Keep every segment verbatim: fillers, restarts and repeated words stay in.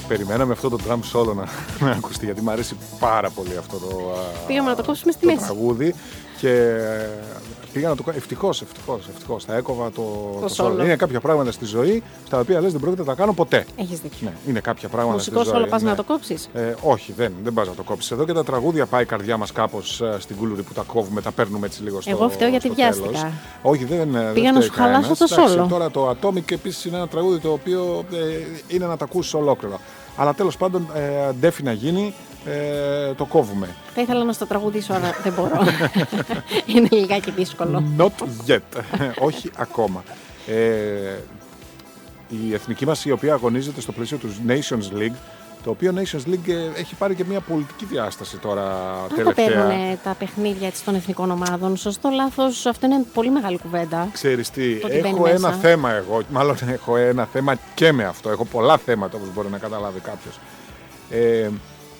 περιμέναμε αυτό το drum solo να, να ακουστεί, γιατί μου αρέσει πάρα πολύ αυτό το, πήγαμε να το κόψουμε στη το μέση. τραγούδι και πήγα να το κάνω. Ευτυχώς, ευτυχώς, ευτυχώς. Θα έκοβα το, το, το solo. Είναι κάποια πράγματα στη ζωή στα οποία λες δεν πρόκειται να τα κάνω ποτέ. Έχεις δίκιο. Ναι, είναι κάποια πράγματα μουσικό στη ζωή. Solo πας ναι. να το κόψεις? Ε, όχι, δεν, δεν πας να το κόψεις. Εδώ και τα τραγούδια πάει η καρδιά μας κάπως στην κούλουρη που τα κόβουμε, τα παίρνουμε έτσι λίγο στο. Εγώ φταίω γιατί βιάστηκα. Τέλος. Όχι, δεν. Πήγα να σου χαλάσω το solo. Τώρα το Atomic επίσης είναι ένα τραγούδι το οποίο ε, είναι να τα ακούσεις ολόκληρο. Αλλά τέλος πάντων, ε, ντέφι να γίνει, ε, το κόβουμε. Θα ήθελα να στο τραγουδήσω, αλλά δεν μπορώ. Είναι λιγάκι δύσκολο. Not yet. Όχι ακόμα. Ε, η εθνική μας, η οποία αγωνίζεται στο πλαίσιο του Nations League, το οποίο Nations League έχει πάρει και μια πολιτική διάσταση τώρα Αν τελευταία. τα παίρνουν τα παιχνίδια έτσι, των εθνικών ομάδων, σωστό, λάθος, αυτό είναι πολύ μεγάλη κουβέντα. Ξέρεις τι, έχω μέσα. ένα θέμα εγώ, μάλλον έχω ένα θέμα και με αυτό. Έχω πολλά θέματα, όπως μπορεί να καταλάβει κάποιος. Ε,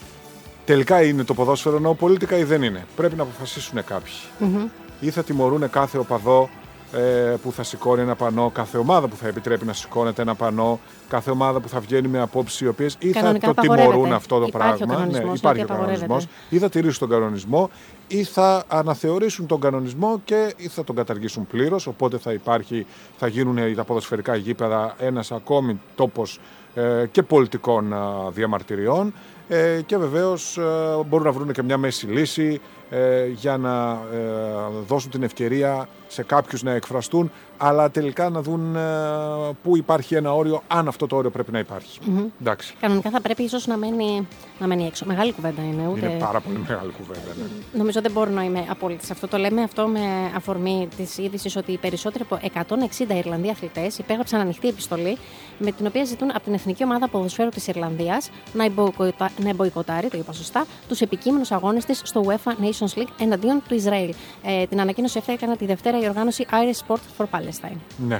τελικά είναι το ποδόσφαιρο νοοπολίτικα ή δεν είναι. Πρέπει να αποφασίσουν κάποιοι. Mm-hmm. Ή θα τιμωρούν κάθε οπαδό ε, που θα σηκώνει ένα πανό, κάθε ομάδα που θα επιτρέπει να σηκώνεται ένα πανό, κάθε ομάδα που θα βγαίνει με απόψεις οι οποίες ή κανονικά θα το τιμωρούν αυτό το υπάρχει πράγμα. Ο ναι, υπάρχει ο κανονισμός, ή θα τηρήσουν τον κανονισμό, ή θα αναθεωρήσουν τον κανονισμό και ή θα τον καταργήσουν πλήρως. Οπότε θα υπάρχει, θα γίνουν τα ποδοσφαιρικά γήπεδα ένας ακόμη τόπος ε, και πολιτικών ε, διαμαρτυριών. Ε, και βεβαίως ε, μπορούν να βρουν και μια μέση λύση ε, για να ε, δώσουν την ευκαιρία σε κάποιους να εκφραστούν, αλλά τελικά να δουν ε, πού υπάρχει ένα όριο, αν αυτό το όριο πρέπει να υπάρχει. Mm-hmm. Εντάξει. Κανονικά θα πρέπει ίσως να μένει, να μένει έξω. Μεγάλη κουβέντα είναι. Ούτε... Είναι πάρα πολύ μεγάλη κουβέντα. Ναι. Νομίζω δεν μπορώ να είμαι απόλυτη σε αυτό. Το λέμε αυτό με αφορμή της είδησης ότι οι περισσότεροι από εκατόν εξήντα Ιρλανδοί αθλητές υπέγραψαν ανοιχτή επιστολή με την οποία ζητούν από την Εθνική Ομάδα Ποδοσφαίρου της Ιρλανδίας να, μποϊκοτα... να μποϊκοτάρει, το είπα σωστά, τους επικείμενους αγώνες της στο UEFA Nations League εναντίον του Ισραήλ. Ε, την ανακοίνωση αυτή έκανε τη Δευτέρα η οργάνωση Irish Sport for Palestine. Ναι.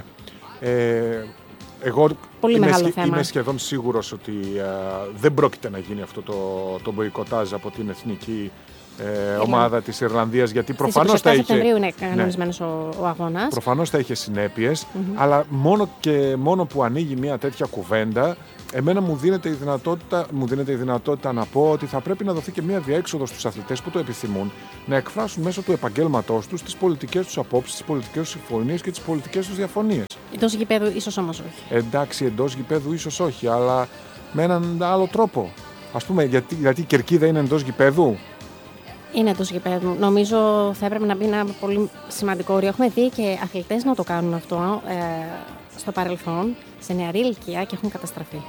Ε, εγώ Πολύ είμαι, μεγάλο σχε, θέμα. είμαι σχεδόν σίγουρος ότι uh, δεν πρόκειται να γίνει αυτό το, το μποϊκοτάζ από την εθνική ε, ομάδα της Ιρλανδίας, γιατί προφανώς θα είχε... Σεπτεμβρίου είναι κανονισμένος ναι. ο, ο αγώνας. Προφανώς θα είχε συνέπειες, mm-hmm. αλλά μόνο και μόνο που ανοίγει μια τέτοια κουβέντα, εμένα μου δίνεται, η δυνατότητα, μου δίνεται η δυνατότητα να πω ότι θα πρέπει να δοθεί και μια διέξοδο στους αθλητές που το επιθυμούν να εκφράσουν μέσω του επαγγέλματός τους τις πολιτικές τους απόψεις, τις πολιτικές τους συμφωνίες και τις πολιτικές τους διαφωνίες. Εντός γηπέδου ίσως όμως όχι. Εντάξει, εντός γηπέδου ίσως όχι, αλλά με έναν άλλο τρόπο. Ας πούμε, γιατί, γιατί η κερκίδα είναι εντός γηπέδου. Είναι εντός γηπέδου. Νομίζω θα έπρεπε να μπει ένα πολύ σημαντικό όριο. Έχουμε δει και αθλητές να το κάνουν αυτό ε, στο παρελθόν, σε νεαρή ηλικία και έχουν καταστραφεί.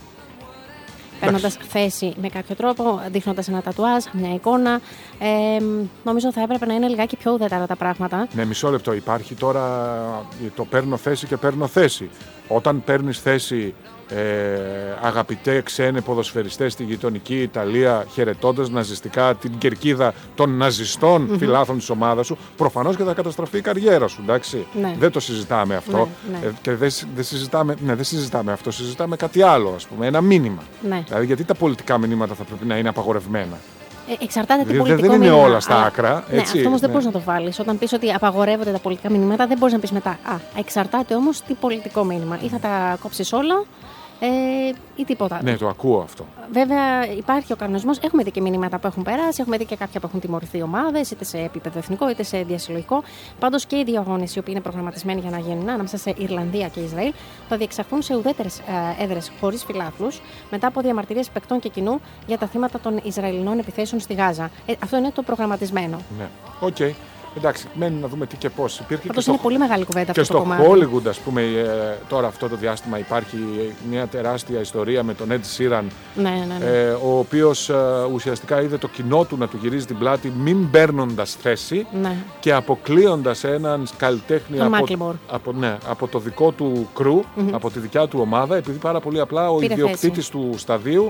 Παίρνοντας θέση με κάποιο τρόπο, δείχνοντας ένα τατουάζ, μια εικόνα. Ε, νομίζω θα έπρεπε να είναι λιγάκι πιο ουδέτερα τα πράγματα. Ναι, μισό λεπτό. Υπάρχει τώρα το παίρνω θέση και παίρνω θέση. Όταν παίρνεις θέση, ε, αγαπητέ ξένε ποδοσφαιριστές στη γειτονική Ιταλία, χαιρετώντας ναζιστικά την κερκίδα των ναζιστών mm-hmm. φιλάθλων της ομάδας σου, προφανώς και θα καταστραφεί η καριέρα σου, εντάξει. Ναι. Δεν το συζητάμε αυτό. Ναι, ναι. Ε, και δεν δε συζητάμε, ναι, δεν συζητάμε αυτό, συζητάμε κάτι άλλο, ας πούμε, ένα μήνυμα. Ναι. Δηλαδή, γιατί τα πολιτικά μηνύματα θα πρέπει να είναι απαγορευμένα. Ε, εξαρτάται τι δηλαδή, πολιτικό δεν είναι μήνυμα, όλα στα αλλά... άκρα. Ναι, έτσι, αυτό όμως ναι. δεν μπορείς να το βάλεις. Όταν πεις ότι απαγορεύονται τα πολιτικά μηνύματα, δεν μπορείς να πεις μετά. Α, εξαρτάται όμως τι πολιτικό μήνυμα. Ή θα τα κόψεις όλα ε, ή τίποτα. Ναι, το ακούω αυτό. Βέβαια, υπάρχει ο κανονισμός. Έχουμε δει και μηνύματα που έχουν περάσει, έχουμε δει και κάποια που έχουν τιμωρηθεί ομάδες, είτε σε επίπεδο εθνικό είτε σε διασυλλογικό. Πάντως και οι δύο αγώνες, οι οποίοι είναι προγραμματισμένοι για να γίνουν ανάμεσα σε Ιρλανδία και Ισραήλ, θα διεξαχθούν σε ουδέτερες ε, έδρες χωρίς φιλάθλους, μετά από διαμαρτυρίες παικτών και κοινού για τα θύματα των Ισραηλινών επιθέσεων στη Γάζα. Ε, αυτό είναι το προγραμματισμένο. Ναι, οκ. Okay. Εντάξει, μένει να δούμε τι και πώς. Υπήρχε Πάντως και είναι στο, πολύ μεγάλη κουβέντα αυτό και το στο κομμάτι. Hollywood, ας πούμε, τώρα αυτό το διάστημα υπάρχει μια τεράστια ιστορία με τον Ed Sheeran, ναι, ναι, ναι. Ε, ο οποίος ε, ουσιαστικά είδε το κοινό του να του γυρίζει την πλάτη, μην παίρνοντας θέση ναι. και αποκλείοντας έναν καλλιτέχνη από, από, ναι, από το δικό του κρου, mm-hmm. από τη δικιά του ομάδα, επειδή πάρα πολύ απλά ο Πήρε ιδιοκτήτης θέση. του σταδίου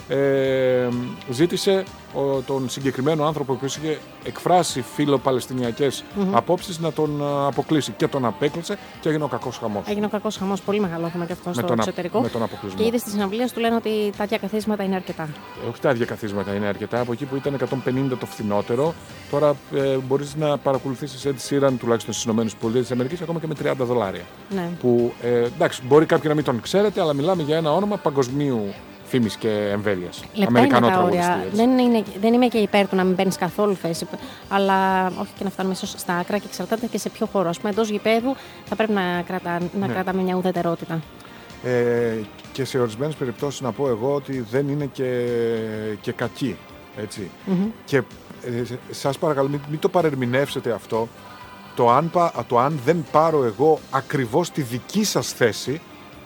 Ε, ζήτησε ο, τον συγκεκριμένο άνθρωπο που είχε εκφράσει φιλοπαλαιστινιακές mm-hmm. απόψεις να τον α, αποκλείσει και τον απέκλεισε και έγινε ο κακός χαμός. Έγινε ο κακός χαμός, πολύ μεγάλο θέμα και αυτό με στο τον, εξωτερικό. Με τον αποκλεισμό. Και είδε στις συναυλίες του λένε ότι τα ίδια καθίσματα είναι αρκετά. Ε, όχι τα ίδια καθίσματα είναι αρκετά. Από εκεί που ήταν εκατόν πενήντα το φθηνότερο, τώρα ε, μπορείς να παρακολουθήσεις Ed Sheeran τουλάχιστον στις ΗΠΑ ακόμα και με τριάντα δολάρια. Ναι. Που ε, εντάξει, μπορεί κάποιοι να μην τον ξέρετε, αλλά μιλάμε για ένα όνομα παγκοσμίου φήμης και εμβέλειας. Λεπτά είναι τα όρια. Δεν, είναι, δεν είμαι και υπέρ του να μην παίρνεις καθόλου θέση, αλλά όχι και να φτάνουμε ίσως στα άκρα και εξαρτάται και σε ποιο χώρο. Ας πούμε, εντός γηπέδου θα πρέπει να, κρατά, να ναι. κρατάμε μια ουδετερότητα. Ε, και σε ορισμένες περιπτώσεις να πω εγώ ότι δεν είναι και, και κακή. Έτσι. Mm-hmm. Και ε, σας παρακαλώ μην, μην το παρερμηνεύσετε αυτό. Το αν, το αν δεν πάρω εγώ ακριβώς τη δική σας θέση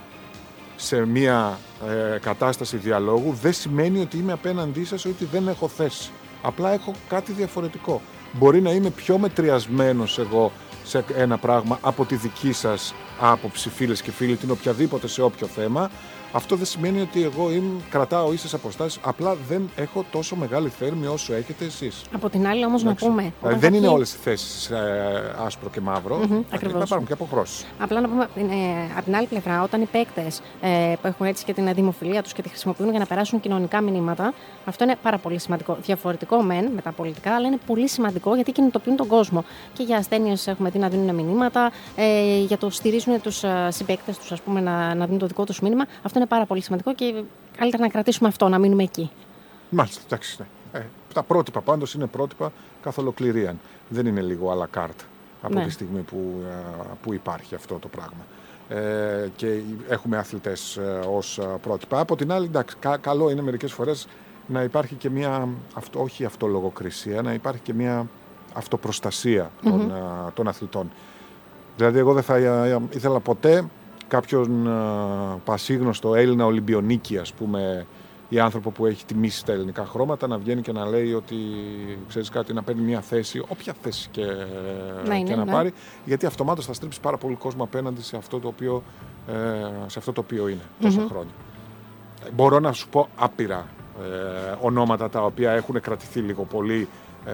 σε μια ε, κατάσταση διαλόγου δεν σημαίνει ότι είμαι απέναντί σας ή ότι δεν έχω θέση. Απλά έχω κάτι διαφορετικό. Μπορεί να είμαι πιο μετριασμένος εγώ σε ένα πράγμα από τη δική σας άποψη, φίλες και φίλοι, την οποιαδήποτε σε όποιο θέμα. Αυτό δεν σημαίνει ότι εγώ είμαι, κρατάω ίσες αποστάσεις, απλά δεν έχω τόσο μεγάλη θέρμη όσο έχετε εσείς. Από την άλλη όμως εντάξει. να πούμε... Δηλαδή, δεν είναι όλες οι θέσεις ε, άσπρο και μαύρο, mm-hmm, ακριβώς. Υπάρχουν και αποχρώσεις. Απλά να πούμε, ε, από την άλλη πλευρά, όταν οι παίκτες ε, που έχουν έτσι και την δημοφιλία τους και τη χρησιμοποιούν για να περάσουν κοινωνικά μηνύματα, αυτό είναι πάρα πολύ σημαντικό. Διαφορετικό μεν με τα πολιτικά, αλλά είναι πολύ σημαντικό γιατί κινητοποιούν τον κόσμο. Και για ασθένειες έχουμε δει να δίνουν μηνύματα, ε, για το στηρίζουν τους συμπαίκτες τους, ας πούμε, να, να δίνουν το δικό τους μήνυμα. Αυτό είναι πάρα πολύ σημαντικό και καλύτερα να κρατήσουμε αυτό, να μείνουμε εκεί. Μάλιστα, εντάξει. Ναι. Ε, τα πρότυπα πάντως είναι πρότυπα καθ' ολοκληρίαν. Δεν είναι λίγο à la carte από ναι. τη στιγμή που, που υπάρχει αυτό το πράγμα. Ε, και έχουμε αθλητές ε, ως πρότυπα. Από την άλλη, εντάξει, κα, καλό είναι μερικές φορές να υπάρχει και μια, αυτο, όχι αυτολογοκρισία, να υπάρχει και μια αυτοπροστασία mm-hmm. των, α, των αθλητών. Δηλαδή, εγώ δεν θα ήθελα ποτέ κάποιον α, πασίγνωστο Έλληνα Ολυμπιονίκη, ας πούμε, ή άνθρωπο που έχει τιμήσει τα ελληνικά χρώματα, να βγαίνει και να λέει ότι, ξέρεις κάτι, να παίρνει μια θέση, όποια θέση και, να, είναι, και να ναι. πάρει, γιατί αυτομάτως θα στρίψει πάρα πολύ κόσμο απέναντι σε αυτό το οποίο, ε, σε αυτό το οποίο είναι τόσα mm-hmm. χρόνια. Μπορώ να σου πω άπειρα ε, ονόματα τα οποία έχουν κρατηθεί λίγο πολύ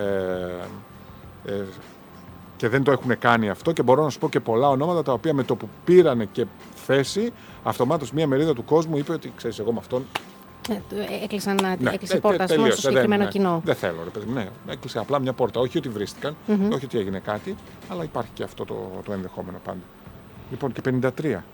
ε, ε, και δεν το έχουν κάνει αυτό, και μπορώ να σου πω και πολλά ονόματα τα οποία με το που πήρανε και θέση, αυτομάτως μία μερίδα του κόσμου είπε ότι, ξέρεις, εγώ με αυτόν. Έκλεισαν ναι, έκλεισε πόρτα στο συγκεκριμένο ναι, κοινό. Δεν θέλω, ρε παιδί μου. Ναι, έκλεισε απλά μια πόρτα. Όχι ότι βρίστηκαν, mm-hmm. όχι ότι έγινε κάτι, αλλά υπάρχει και αυτό το, το ενδεχόμενο πάντα. Λοιπόν, και πενήντα τρία.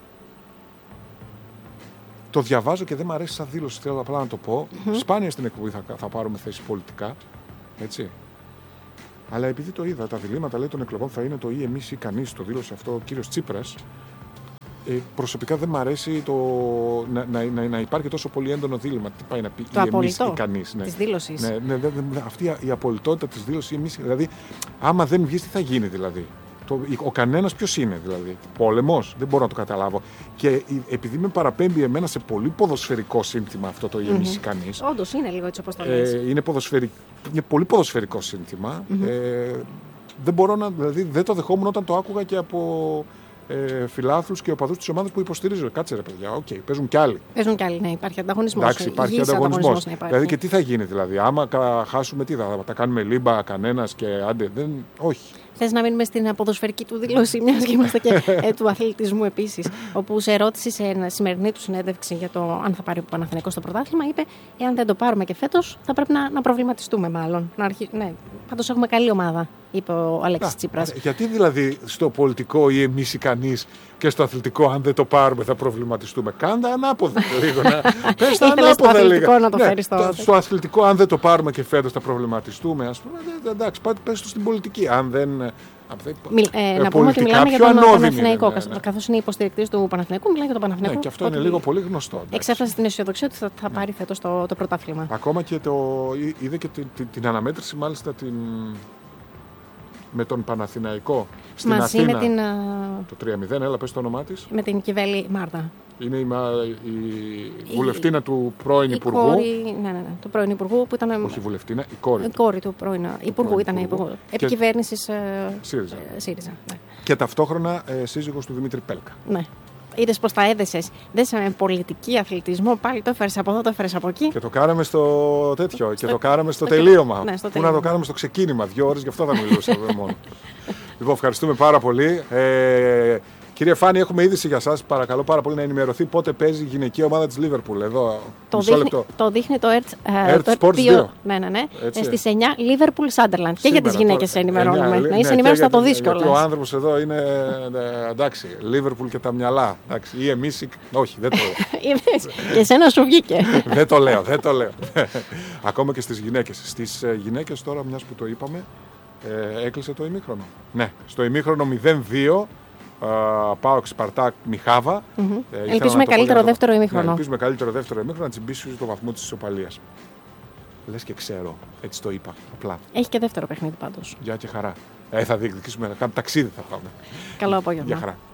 Το διαβάζω και δεν μου αρέσει σαν δήλωση, θέλω απλά να το πω. Mm-hmm. Σπάνια στην εκπομπή θα, θα πάρουμε θέση πολιτικά. Έτσι. Αλλά επειδή το είδα, τα διλήμματα λέει των εκλογών θα είναι το ή εμείς ή κανείς, το δήλωσε αυτό ο κύριος Τσίπρας. Ε, προσωπικά δεν μ' αρέσει το, να, να, να, να υπάρχει τόσο πολύ έντονο δίλημμα. Τι πάει να πει το ή εμείς ή κανείς. Ναι. Της δήλωσης. Ναι, ναι, ναι, ναι, αυτή η απολυτότητα της δήλωσης, εμείς, δηλαδή, άμα δεν βγεις, τι θα γίνει δηλαδή. Το, ο κανένας ποιος είναι δηλαδή. Πόλεμος, δεν μπορώ να το καταλάβω. Και επειδή με παραπέμπει εμένα σε πολύ ποδοσφαιρικό σύνθημα αυτό το ή εμείς ή κανείς. Όντως είναι λίγο έτσι όπως το λες. Ε, είναι, είναι πολύ ποδοσφαιρικό σύνθημα. Mm-hmm. Ε, δεν μπορώ να, δηλαδή, δεν το δεχόμουν όταν το άκουγα και από ε, φιλάθλους και οπαδούς της ομάδας που υποστηρίζω. Κάτσε ρε παιδιά, οκ, okay, παίζουν κι άλλοι. Παίζουν κι άλλοι, ναι, υπάρχει ανταγωνισμός. Εντάξει, υπάρχει ανταγωνισμός. Δηλαδή και τι θα γίνει, δηλαδή, άμα χάσουμε, τι θα τα κάνουμε λίμπα κανένας και άντε, δεν, όχι. Θες να μείνουμε στην ποδοσφαιρική του δήλωση, μιας και είμαστε και ε, του αθλητισμού επίσης, όπου σε ερώτηση σε σημερινή του συνέντευξη για το αν θα πάρει ο Παναθηναϊκός στο πρωτάθλημα, είπε: εάν δεν το πάρουμε και φέτος, θα πρέπει να, να προβληματιστούμε, μάλλον. Να αρχί... Ναι, πάντως έχουμε καλή ομάδα, είπε ο Αλέξης Τσίπρας. Γιατί δηλαδή στο πολιτικό ή εμείς ή κανείς και στο αθλητικό, αν δεν το πάρουμε, θα προβληματιστούμε? Κάντε ανάποδα λίγο. Πες τα ανάποδα λίγο. Να το ναι, φέρεις στο... στο αθλητικό, αν δεν το πάρουμε και φέτος, θα προβληματιστούμε. Ας πούμε, εντάξει, πες το στην πολιτική. Αν δεν. Μιλ, ε, να πούμε ότι μιλάμε για τον Παναθηναϊκό. Ναι, ναι. Καθώς είναι υποστηρικτής του Παναθηναϊκού, μιλάει για τον Παναθηναϊκό. Ναι, και αυτό είναι λίγο πολύ γνωστό. Εξέφρασε την αισιοδοξία ότι θα, θα πάρει φέτος το, το πρωτάθλημα. Ακόμα και το. Είδε και την, την, την αναμέτρηση, μάλιστα την. Με τον Παναθηναϊκό στην Μαζί Αθήνα. Με την, το τρία μηδέν, έλα πες το όνομά της. Με την Κιβέλη Μάρτα. Είναι η, η, η βουλευτήνα του πρώην η Υπουργού. Κόρη, ναι, ναι, ναι, του πρώην Υπουργού που ήταν. Όχι βουλευτήνα, η κόρη. Η κόρη του πρώην του Υπουργού ήταν Υπουργού. Επικυβέρνησης ε, ΣΥΡΙΖΑ. Ε, ΣΥΡΙΖΑ ναι. Και ταυτόχρονα ε, σύζυγος του Δημήτρη Πέλκα. Ναι. Είδες πως τα έδεσες. Δέσαμε πολιτική, αθλητισμό, πάλι το έφερες από εδώ, το έφερες από εκεί. Και το κάναμε στο τέτοιο, στο... και το κάναμε στο, στο τελείωμα. Ναι, στο Πού τελείωμα. να το κάναμε στο ξεκίνημα, δύο ώρες, γι' αυτό θα μιλούσαμε μόνο. Λοιπόν, ευχαριστούμε πάρα πολύ. Ε, Κύριε Φάνη, έχουμε είδηση για σας. Παρακαλώ πάρα πολύ να ενημερωθεί πότε παίζει η γυναικεία ομάδα της Λίβερπουλ. Εδώ, το, μισό δείχνει, λεπτό. το δείχνει το Earth Sports δύο. Ναι, ναι, ναι. Στις εννιά Liverpool Sunderland. Και για τις γυναίκες το... ενημερώνουμε. εννιά, να είσαι ναι, ενημέρωση θα το δεις γιατί κιόλας. ο άνθρωπος εδώ είναι εντάξει. Λίβερπουλ και τα μυαλά. Εντάξει, ή εμείς. Ή... Όχι, δεν το λέω. Και εσένα σου βγήκε. δεν το λέω, δεν το λέω. Ακόμα και στις γυναίκες. Στις γυναίκες τώρα, μιας που το είπαμε, ε, έκλεισε το ημίχρονο. Ναι, στο ημίχρονο μηδέν δύο. Uh, πάω Σπαρτάκ Μιχάβα. Mm-hmm. Ε, ελπίζουμε καλύτερο δεύτερο ημίχρονο. Ναι, ελπίζουμε καλύτερο δεύτερο ημίχρονο να τσιμπήσει το βαθμό της ισοπαλίας. Λες και ξέρω, έτσι το είπα. Απλά. Έχει και δεύτερο παιχνίδι πάντως. Γεια και χαρά. Ε, θα διεκδικήσουμε. Να κάνουμε ταξίδι θα πάμε. Καλό απόγευμα. Γεια χαρά.